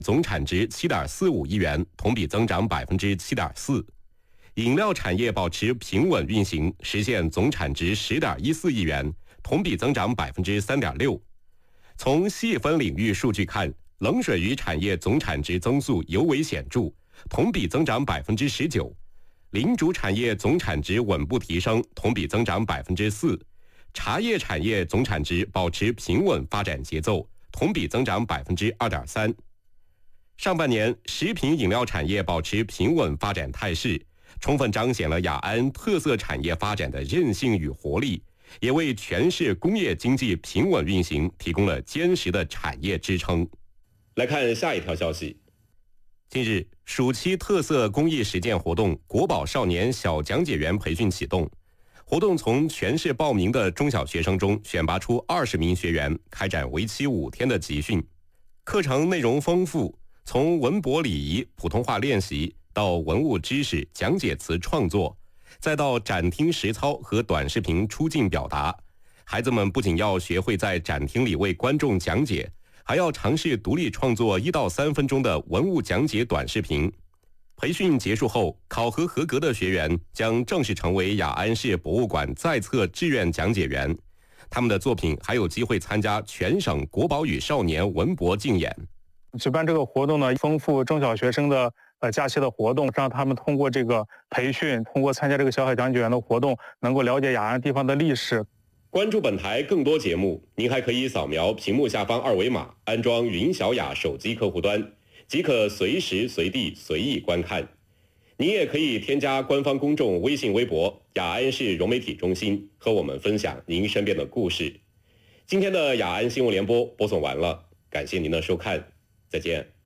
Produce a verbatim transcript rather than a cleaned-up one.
总产值 七点四五亿元，同比增长 百分之七点四。饮料产业保持平稳运行，实现总产值 十点一四亿元，同比增长 百分之三点六。从细分领域数据看，冷水鱼产业总产值增速尤为显著，同比增长 百分之十九。零煮产业总产值稳步提升，同比增长 百分之四。茶叶产业总产值保持平稳发展节奏，同比增长 百分之二点三。上半年，食品饮料产业保持平稳发展态势，充分彰显了雅安特色产业发展的韧性与活力，也为全市工业经济平稳运行提供了坚实的产业支撑。来看下一条消息。近日，暑期特色公益实践活动国宝少年小讲解员培训启动。活动从全市报名的中小学生中选拔出二十名学员，开展为期五天的集训。课程内容丰富，从文博礼仪、普通话练习到文物知识、讲解词创作，再到展厅实操和短视频出镜表达。孩子们不仅要学会在展厅里为观众讲解，还要尝试独立创作一到三分钟的文物讲解短视频。培训结束后，考核合格的学员将正式成为雅安市博物馆在册志愿讲解员。他们的作品还有机会参加全省国宝与少年文博竞演。 举办这个活动呢，丰富中小学生的呃假期的活动，让他们通过这个培训，通过参加这个小海讲解员的活动，能够了解雅安地方的历史。 关注本台更多节目，您还可以扫描屏幕下方二维码，安装云小雅手机客户端，即可随时随地随意观看。您也可以添加官方公众微信微博雅安市融媒体中心，和我们分享您身边的故事。今天的雅安新闻联播播送完了，感谢您的收看，再见。